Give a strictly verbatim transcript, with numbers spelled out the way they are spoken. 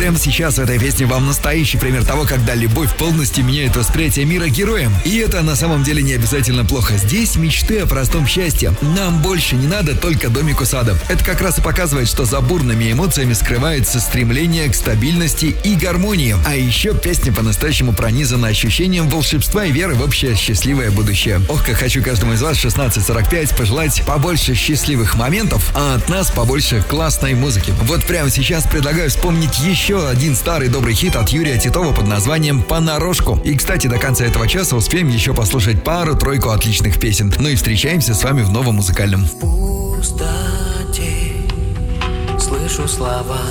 прямо сейчас в этой песне вам настоящий пример того, когда любовь полностью меняет восприятие мира героям. И это на самом деле не обязательно плохо. Здесь мечты о простом счастье. Нам больше не надо, только домик у сада. Это как раз и показывает, что за бурными эмоциями скрывается стремление к стабильности и гармонии. А еще песня по-настоящему пронизана ощущением волшебства и веры в общее счастливое будущее. Ох, как хочу каждому из вас в шестнадцать сорок пять пожелать побольше счастливых моментов, а от нас побольше классной музыки. Вот прямо сейчас предлагаю вспомнить еще один старый добрый хит от Юрия Титова под названием «Понарошку». И, кстати, до конца этого часа успеем еще послушать пару-тройку отличных песен. Ну и встречаемся с вами в новом музыкальном. В пустоте слышу слова